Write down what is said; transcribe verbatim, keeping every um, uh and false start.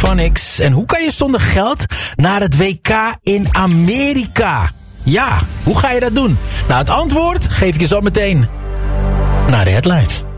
Onyx. En hoe kan je zonder geld naar het W K in Amerika? Ja, hoe ga je dat doen? Nou, het antwoord geef ik je zo meteen naar de headlines.